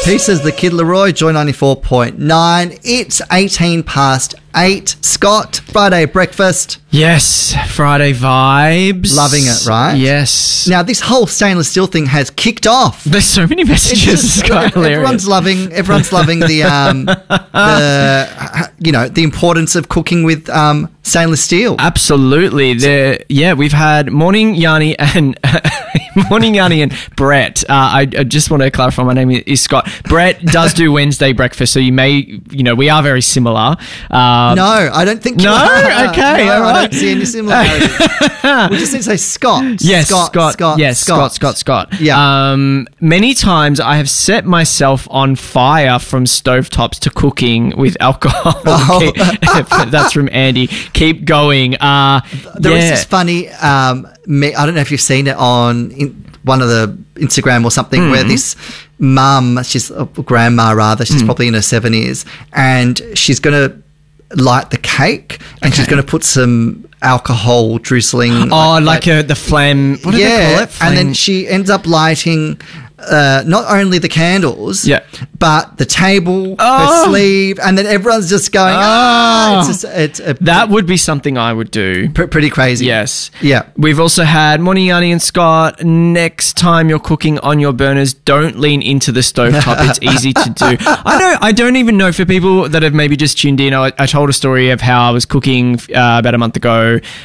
Pieces, the Kid Leroy, Joy 94.9. It's 18 past 8. Scott, Friday breakfast. Yes, Friday vibes. Loving it, right? Yes. Now, this whole stainless steel thing has kicked off. There's so many messages. It's quite hilarious. Everyone's loving the the importance of cooking with stainless steel. Absolutely. We've had Morning Yanni and Brett. I just want to clarify, my name is Scott. Brett does do Wednesday breakfast, so you may, we are very similar. No, I don't think you are. Okay, no, all right. I don't see any similarities. We just need to say Scott. Yes, Scott. Yes, Scott. Yeah. Many times I have set myself on fire from stovetops to cooking with alcohol. Oh. That's from Andy. Keep going. There was this funny, I don't know if you've seen it on one of the Instagram or something, where this mum, she's a grandma rather, she's probably in her 70s, and she's going to light the cake and she's going to put some alcohol drizzling. The flame. What do they call it? And then she ends up lighting not only the candles, but the table, her sleeve, and then everyone's just going, that would be something I would do. Pretty crazy. Yes. Yeah. We've also had Morning Yanni and Scott. Next time you're cooking on your burners, don't lean into the stovetop. It's easy to do. I don't even know, for people that have maybe just tuned in, I told a story of how I was cooking about a month ago